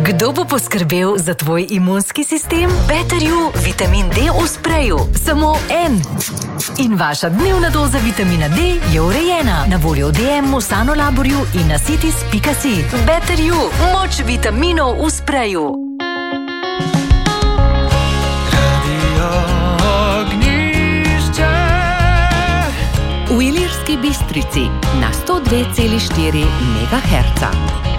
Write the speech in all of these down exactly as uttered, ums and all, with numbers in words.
Kdo bo poskrbel za tvoj imunski sistem? Better You vitamin D v spreju. Samo en. In vaša dnevna doza vitamina D je urejena. Na voljo v D M-u, Sanolaborju in na citis pika si. Better You, moč vitaminov v spreju. V Ilirski Bistrici na sto dve celi štiri megaherca.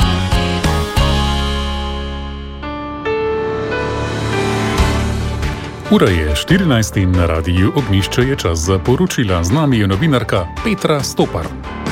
Ura je štirinajst in na radiju Ognjišče je čas za poročila. Z nami je novinarka Petra Stopar.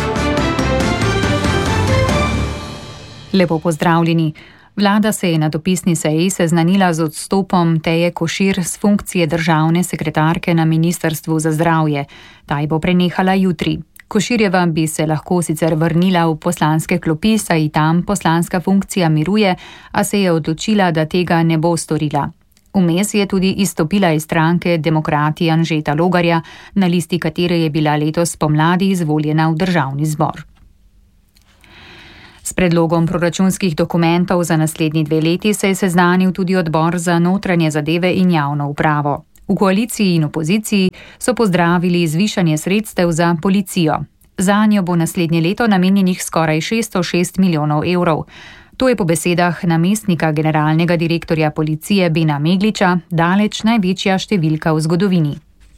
Lepo pozdravljeni. Vlada se je na dopisni seji seznanila z odstopom Teje Košir z funkcije državne sekretarke na Ministrstvu za zdravje. Ta ji bo prenehala jutri. Koširjeva bi se lahko sicer vrnila v poslanske klopi, saj ji tam poslanska funkcija miruje, a se je odločila, da tega ne bo storila. Vmes je tudi izstopila iz stranke Demokrati Anžeta Logarja, na listi katere je bila letos spomladi izvoljena v državni zbor. S predlogom proračunskih dokumentov za naslednji dve leti se je seznanil tudi odbor za notranje zadeve in javno upravo. V koaliciji in opoziciji so pozdravili zvišanje sredstev za policijo. Zanjo bo naslednje leto namenjenih skoraj šeststo šest milijonov evrov. To je po besedah namestnika generalnega direktorja policije Bena Megliča daleč največja številka v zgodovini.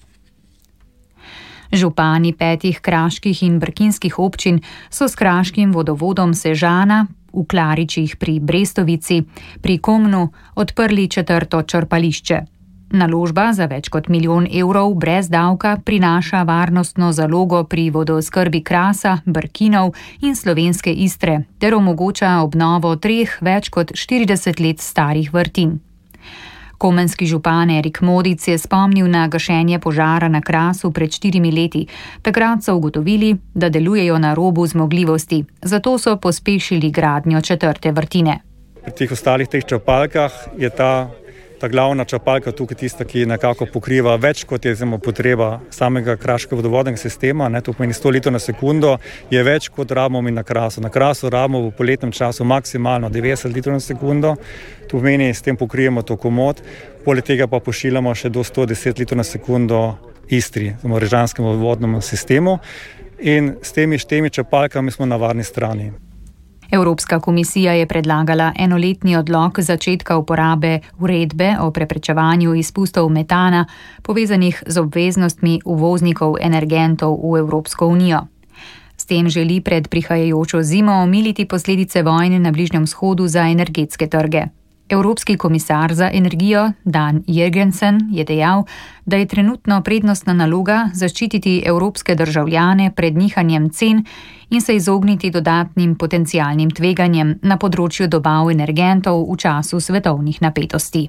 Župani petih kraških in brkinskih občin so s kraškim vodovodom Sežana v Klaričih pri Brestovici pri Komnu odprli četrto črpališče. Naložba za več kot milijon evrov brez davka prinaša varnostno zalogo pri vodooskrbi Krasa, Brkinov in Slovenske Istre ter omogoča obnovo treh več kot štirideset let starih vrtin. Komenski župan Erik Modic je spomnil na gašenje požara na Krasu pred štirimi leti. Takrat so ugotovili, da delujejo na robu zmogljivosti, zato so pospešili gradnjo četrte vrtine. Pri teh ostalih teh črpalkah je ta, ta glavna črpalka tukaj tista, ki nekako pokriva več, kot je zelo potreba samega kraškega vodovodnega sistema. Ne, to pomeni sto litrov na sekundo, je več kot rabimo mi na Krasu. Na Krasu rabimo v poletnem času maksimalno devetdeset litrov na sekundo. To pomeni, s tem pokrijemo to komod, poleg tega pa pošiljamo še do sto deset litrov na sekundo Istri, režanskemu vodnemu sistemu, in s temi štemi črpalkami smo na varni strani. Evropska komisija je predlagala enoletni odlog začetka uporabe uredbe o preprečevanju izpustov metana, povezanih z obveznostmi uvoznikov energentov v Evropsko unijo. S tem želi pred prihajajočo zimo omiliti posledice vojne na Bližnjem vzhodu za energetske trge. Evropski komisar za energijo Dan Jørgensen je dejal, da je trenutno prednostna naloga zaščititi evropske državljane pred nihanjem cen in se izogniti dodatnim potencialnim tveganjem na področju dobav energentov v času svetovnih napetosti.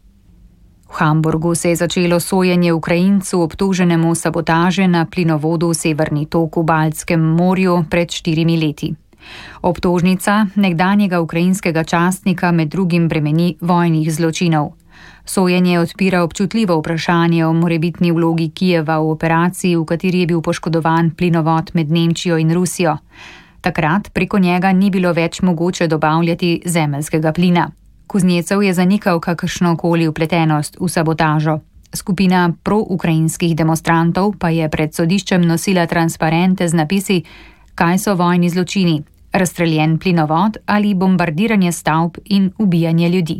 V Hamburgu se je začelo sojenje Ukrajincu obtoženemu sabotaže na plinovodu Severni tok v Baltskem morju pred štirimi leti. Obtožnica nekdanjega ukrajinskega častnika med drugim bremeni vojnih zločinov. Sojenje odpira občutljivo vprašanje o morebitni vlogi Kijeva v operaciji, v kateri je bil poškodovan plinovod med Nemčijo in Rusijo. Takrat preko njega ni bilo več mogoče dobavljati zemeljskega plina. Kuznecov je zanikal kakršnokoli vpletenost v sabotažo. Skupina proukrajinskih demonstrantov pa je pred sodiščem nosila transparente z napisi: kaj so vojni zločini, razstreljen plinovod ali bombardiranje stavb in ubijanje ljudi.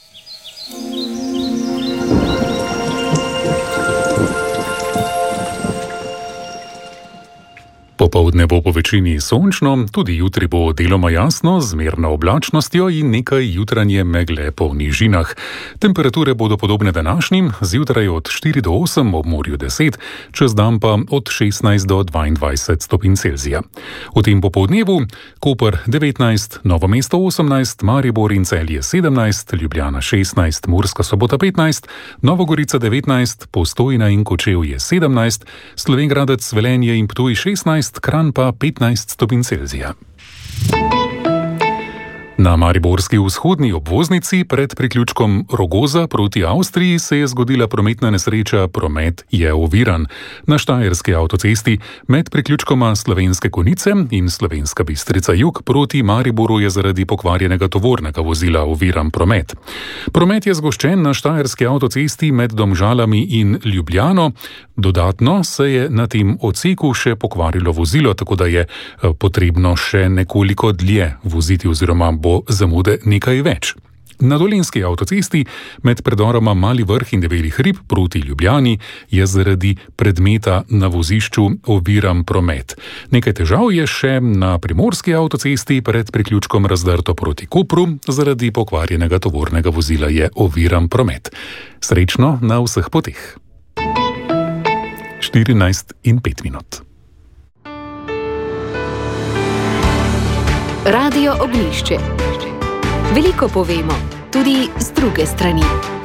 Popoldne bo po večini sončno, tudi jutri bo deloma jasno, z zmerno oblačnostjo in nekaj jutranje megle po nižinah. Temperature bodo podobne današnjim, zjutraj od štiri do osem, ob morju deset, čez dan pa od šestnajst do dvaindvajset stopinj Celzija. V tem popoldnevu Koper devetnajst, Novo mesto osemnajst, Maribor in Celje sedemnajst, Ljubljana šestnajst, Murska Sobota petnajst, Novogorica devetnajst, Postojna in Kočevje sedemnajst, Slovenj Gradec, Velenje in Ptuj šestnajst, Kranj pa petnajst stopinj Celzija. Na mariborski vzhodni obvoznici pred priključkom Rogoza proti Avstriji se je zgodila prometna nesreča, promet je oviran. Na štajerski avtocesti med priključkoma Slovenske Konjice in Slovenska Bistrica jug proti Mariboru je zaradi pokvarjenega tovornega vozila oviran promet. Promet je zgoščen na štajerski avtocesti med Domžalami in Ljubljano. Dodatno se je na tem odseku še pokvarilo vozilo, tako da je potrebno še nekoliko dlje voziti oziroma bo zamude nekaj več. Na Dolenjski avtocesti med predoroma Mali Vrh in Debeli hrib proti Ljubljani je zaradi predmeta na vozišču oviran promet. Nekaj težav je še na Primorski avtocesti pred priključkom Razdrto proti Kopru, zaradi pokvarjenega tovornega vozila je oviran promet. Srečno na vseh poteh. štirinajst in pet minut. Radio Ognjišče. Veliko povemo, tudi z druge strani.